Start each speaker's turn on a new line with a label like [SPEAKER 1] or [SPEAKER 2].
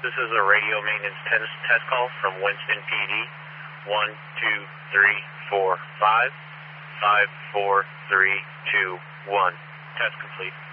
[SPEAKER 1] This is a radio maintenance test call from Winston PD. 1, 2, 3, 4, 5. 5, 4, 3, 2, 1. Test complete.